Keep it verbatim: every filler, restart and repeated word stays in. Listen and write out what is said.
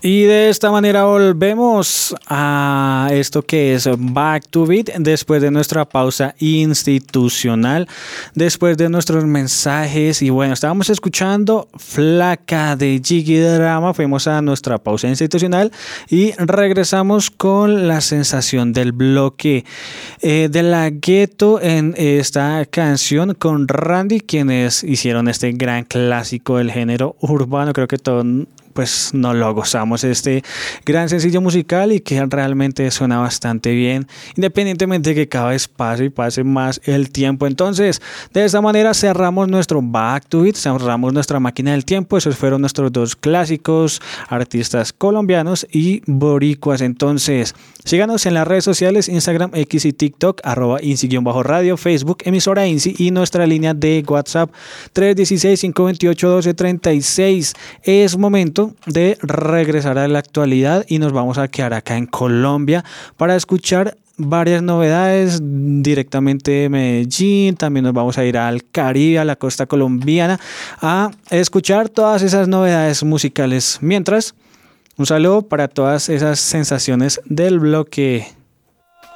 Y de esta manera volvemos a esto que es Back to Beat después de nuestra pausa institucional, después de nuestros mensajes. Y bueno, estábamos escuchando Flaca de Jiggy Drama, fuimos a nuestra pausa institucional y regresamos con la sensación del bloque eh, de la Ghetto en esta canción con Randy, quienes hicieron este gran clásico del género urbano. Creo que todo pues no lo gozamos, este gran sencillo musical y que realmente suena bastante bien, independientemente de que cada vez pase y pase más el tiempo. Entonces, de esta manera cerramos nuestro Back to It, cerramos nuestra máquina del tiempo. Esos fueron nuestros dos clásicos, artistas colombianos y boricuas. Entonces, síganos en las redes sociales, Instagram, X y TikTok, arroba INSI-radio, Facebook, emisora INSI y nuestra línea de WhatsApp tres uno seis, cinco dos ocho, uno dos tres seis. Es momento de regresar a la actualidad y nos vamos a quedar acá en Colombia para escuchar varias novedades directamente de Medellín. También nos vamos a ir al Caribe, a la costa colombiana, a escuchar todas esas novedades musicales. Mientras, un saludo para todas esas sensaciones del bloque.